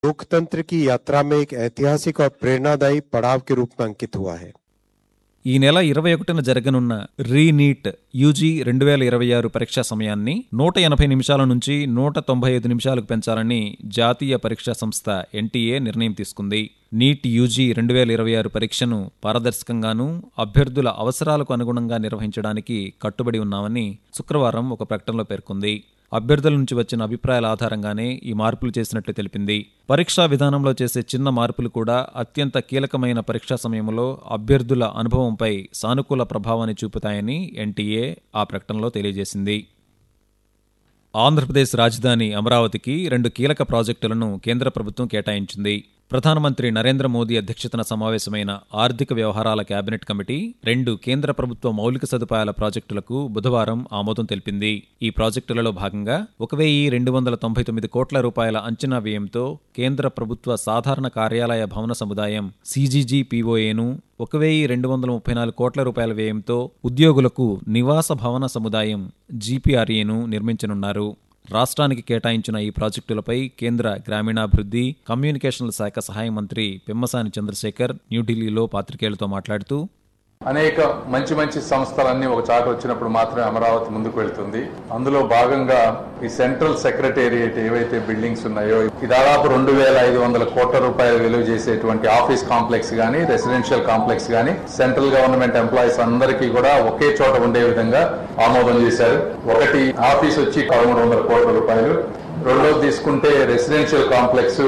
लोकतंत्र की यात्रा में एक ऐतिहासिक और प्रेरणादायी पड़ाव के रूप में अंकित हुआ है। ఈ నెల 21న జరగనున్న రీనీట్ యూజీ 2026 పరీక్షా సమయాన్ని 180 నిమిషాల నుంచి 195 నిమిషాలకు పెంచాలని జాతీయ పరీక్షా సంస్థ ఎన్టీఏ నిర్ణయం తీసుకుంది. నీట్ యూజీ 2026 పరీక్షను పారదర్శకంగానూ అభ్యర్థుల అవసరాలకు అనుగుణంగా నిర్వహించడానికి కట్టుబడి ఉన్నామని శుక్రవారం ఒక ప్రకటనలో పేర్కొంది. అభ్యర్థుల నుంచి వచ్చిన అభిప్రాయాల ఆధారంగానే ఈ మార్పులు చేసినట్లు తెలిపింది. పరీక్షా విధానంలో చేసే చిన్న మార్పులు కూడా అత్యంత కీలకమైన పరీక్షా సమయంలో అభ్యర్థుల అనుభవంపై సానుకూల ప్రభావాన్ని చూపుతాయని ఎన్టీఏ ఆ ప్రకటనలో తెలియజేసింది. ఆంధ్రప్రదేశ్ రాజధాని అమరావతికి 2 కీలక ప్రాజెక్టులను కేంద్ర ప్రభుత్వం కేటాయించింది. ప్రధానమంత్రి నరేంద్ర మోదీ అధ్యక్షతన సమావేశమైన ఆర్థిక వ్యవహారాల కేబినెట్ కమిటీ 2 కేంద్ర ప్రభుత్వ మౌలిక సదుపాయాల ప్రాజెక్టులకు బుధవారం ఆమోదం తెలిపింది. ఈ ప్రాజెక్టులలో భాగంగా 1,299 కోట్ల రూపాయల అంచనా వ్యయంతో కేంద్ర ప్రభుత్వ సాధారణ కార్యాలయ భవన సముదాయం CGGPOAను, 1,234 కోట్ల రూపాయల వ్యయంతో ఉద్యోగులకు నివాస భవన సముదాయం GPRAను నిర్మించనున్నారు. రాష్ట్రానికి కేటాయించిన ఈ ప్రాజెక్టులపై కేంద్ర గ్రామీణాభివృద్ధి, కమ్యూనికేషన్ల శాఖ సహాయ మంత్రి పెమ్మసాని చంద్రశేఖర్ న్యూఢిల్లీలో పాత్రికేయులతో మాట్లాడుతూ, అనేక మంచి సంస్థలన్నీ ఒక చాట వచ్చినప్పుడు మాత్రమే అమరావతి ముందుకు వెళ్తుంది. అందులో భాగంగా ఈ సెంట్రల్ సెక్రటేరియట్ ఏవైతే బిల్డింగ్స్ ఉన్నాయో ఈ దాదాపు 2,500 కోట్ల రూపాయలు విలువ చేసేటువంటి ఆఫీస్ కాంప్లెక్స్ గానీ, రెసిడెన్షియల్ కాంప్లెక్స్ గానీ సెంట్రల్ గవర్నమెంట్ ఎంప్లాయీస్ అందరికీ కూడా ఒకే చోట ఉండే విధంగా ఆమోదం చేశారు. ఒకటి ఆఫీస్ వచ్చి 1,300 కోట్ల రూపాయలు, రెండోది తీసుకుంటే రెసిడెన్షియల్ కాంప్లెక్స్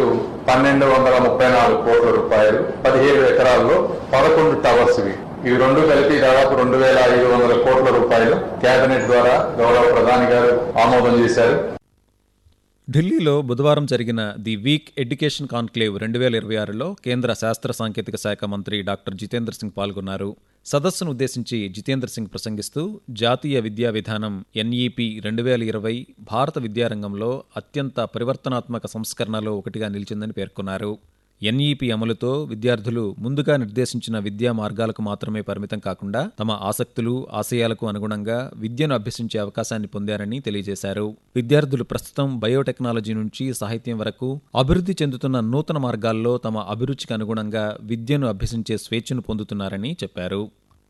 1,234 కోట్ల రూపాయలు, 17 ఎకరాల్లో 11 టవర్స్. ఇవి రెండు కలిపి దాదాపు 2,500 కోట్ల రూపాయలు కేబినెట్ ద్వారా గౌరవ ప్రధాని గారు ఆమోదం చేశారు. ఢిల్లీలో బుధవారం జరిగిన ది వీక్ ఎడ్యుకేషన్ కాన్క్లేవ్ 2026లో కేంద్ర శాస్త్ర సాంకేతిక శాఖ మంత్రి డాక్టర్ జితేంద్ర సింగ్ పాల్గొన్నారు. సదస్సును ఉద్దేశించి జితేంద్ర సింగ్ ప్రసంగిస్తూ, జాతీయ విద్యా విధానం NEP 2020 భారత విద్యారంగంలో అత్యంత పరివర్తనాత్మక సంస్కరణలో ఒకటిగా నిలిచిందని పేర్కొన్నారు. NEP అమలుతో విద్యార్థులు ముందుగా నిర్దేశించిన విద్యా మార్గాలకు మాత్రమే పరిమితం కాకుండా తమ ఆసక్తులు, ఆశయాలకు అనుగుణంగా విద్యను అభ్యసించే అవకాశాన్ని పొందారని తెలియజేశారు. విద్యార్థులు ప్రస్తుతం బయోటెక్నాలజీ నుంచి సాహిత్యం వరకు అభివృద్ధి చెందుతున్న నూతన మార్గాల్లో తమ అభిరుచికి అనుగుణంగా విద్యను అభ్యసించే స్వేచ్ఛను పొందుతున్నారని చెప్పారు.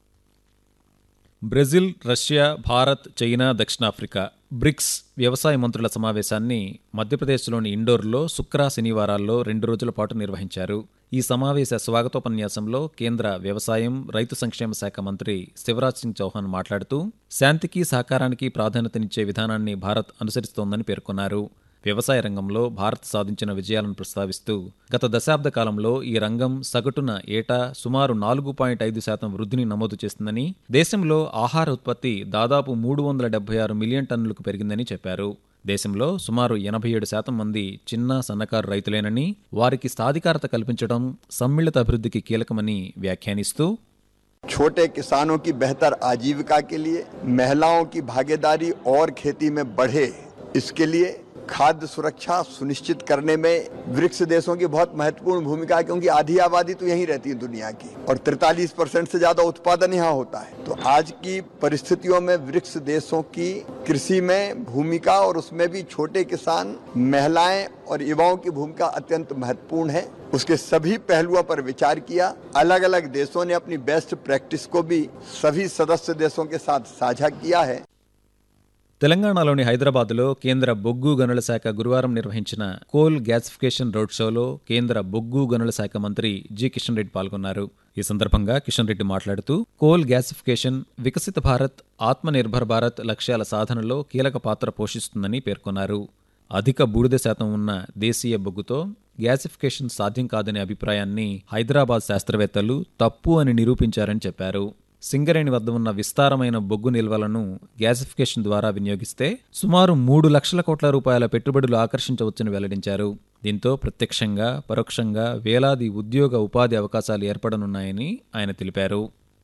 బ్రెజిల్, రష్యా, భారత్, చైనా, దక్షిణాఫ్రికా బ్రిక్స్ వ్యవసాయ మంత్రుల సమావేశాన్ని మధ్యప్రదేశ్లోని ఇండోర్లో శనివారాల్లో 2 రోజుల పాటు నిర్వహించారు. ఈ సమావేశ స్వాగతోపన్యాసంలో కేంద్ర వ్యవసాయం, రైతు సంక్షేమ శాఖ మంత్రి శివరాజ్ సింగ్ చౌహాన్ మాట్లాడుతూ, శాంతికి, సహకారానికి ప్రాధాన్యతనిచ్చే విధానాన్ని భారత్ అనుసరిస్తోందని పేర్కొన్నారు. వ్యవసాయ రంగంలో భారత్ సాధించిన విజయాలను ప్రస్తావిస్తూ, గత దశాబ్ద కాలంలో ఈ రంగం సగటున ఏటా సుమారు 4.5% వృద్ధిని నమోదు చేస్తుందని, దేశంలో ఆహార ఉత్పత్తి దాదాపు 376 మిలియన్ టన్నులకు పెరిగిందని చెప్పారు. దేశంలో సుమారు 87% మంది చిన్న, సన్నకారు రైతులేనని, వారికి సాధికారత కల్పించడం సమ్మిళిత అభివృద్ధికి కీలకమని వ్యాఖ్యానిస్తూ, छोटे किसानों की बेहतर आजीविका के लिए महिलाओं की भागीदारी और खेती में बढ़े, इसके लिए खाद्य सुरक्षा सुनिश्चित करने में ब्रिक्स देशों की बहुत महत्वपूर्ण भूमिका है, क्योंकि आधी आबादी तो यहीं रहती है दुनिया की और 43% से ज्यादा उत्पादन यहाँ होता है. तो आज की परिस्थितियों में ब्रिक्स देशों की कृषि में भूमिका और उसमें भी छोटे किसान, महिलाएं और युवाओं की भूमिका अत्यंत महत्वपूर्ण है. उसके सभी पहलुओं पर विचार किया. अलग अलग देशों ने अपनी बेस्ट प्रैक्टिस को भी सभी सदस्य देशों के साथ साझा किया है. తెలంగాణలోని హైదరాబాద్లో కేంద్ర బొగ్గు గనుల శాఖ గురువారం నిర్వహించిన కోల్ గ్యాసిఫికేషన్ రోడ్ షోలో కేంద్ర బొగ్గు గనుల శాఖ మంత్రి జి కిషన్ రెడ్డి పాల్గొన్నారు. ఈ సందర్భంగా కిషన్ రెడ్డి మాట్లాడుతూ, కోల్ గ్యాసిఫికేషన్ వికసిత భారత్, ఆత్మనిర్భర్ భారత్ లక్ష్యాల సాధనలో కీలక పాత్ర పోషిస్తుందని పేర్కొన్నారు. అధిక బూడిద శాతం ఉన్న దేశీయ బొగ్గుతో గ్యాసిఫికేషన్ సాధ్యం కాదనే అభిప్రాయాన్ని హైదరాబాద్ శాస్త్రవేత్తలు తప్పు అని నిరూపించారని చెప్పారు. సింగరేణి వద్ద ఉన్న విస్తారమైన బొగ్గు నిల్వలను గ్యాసిఫికేషన్ ద్వారా వినియోగిస్తే సుమారు 3 లక్షల కోట్ల రూపాయల పెట్టుబడులు ఆకర్షించవచ్చని వెల్లడించారు. దీంతో ప్రత్యక్షంగా, పరోక్షంగా వేలాది ఉద్యోగ, ఉపాధి అవకాశాలు ఏర్పడనున్నాయని ఆయన తెలిపారు.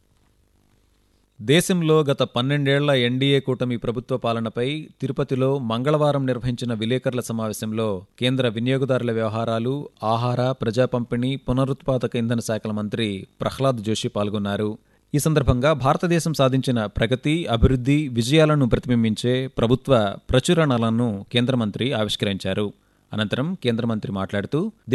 దేశంలో గత 12 ఏళ్ల ఎన్డీఏ కూటమి ప్రభుత్వ పాలనపై తిరుపతిలో మంగళవారం నిర్వహించిన విలేకరుల సమావేశంలో కేంద్ర వినియోగదారుల వ్యవహారాలు, ఆహార, ప్రజా పంపిణీ, పునరుత్పాదక ఇంధన శాఖల మంత్రి ప్రహ్లాద్ జోషి పాల్గొన్నారు. ఈ సందర్భంగా భారతదేశం సాధించిన ప్రగతి, అభివృద్ధి, విజయాలను ప్రతిబింబించే ప్రభుత్వ ప్రచురణలను కేంద్ర మంత్రి ఆవిష్కరించారు. అనంతరం కేంద్ర మంత్రి మాట్లాడుతూ